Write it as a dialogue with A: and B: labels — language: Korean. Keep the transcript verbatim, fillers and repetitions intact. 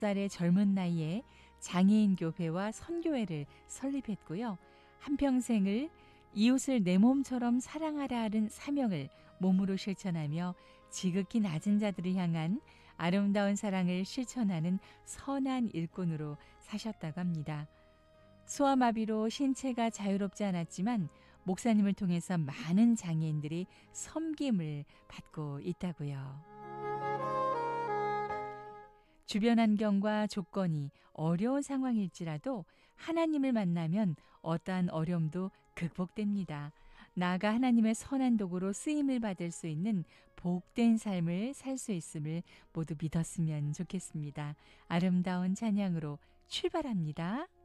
A: 살의 젊은 나이에 장애인 교회와 선교회를 설립했고요. 한평생을 이웃을 내 몸처럼 사랑하라는 사명을 몸으로 실천하며 지극히 낮은 자들을 향한 아름다운 사랑을 실천하는 선한 일꾼으로 사셨다고 합니다. 소아마비로 신체가 자유롭지 않았지만 목사님을 통해서 많은 장애인들이 섬김을 받고 있다고요. 주변 환경과 조건이 어려운 상황일지라도 하나님을 만나면 어떠한 어려움도 극복됩니다. 나아가 하나님의 선한 도구로 쓰임을 받을 수 있는 복된 삶을 살 수 있음을 모두 믿었으면 좋겠습니다. 아름다운 찬양으로 출발합니다.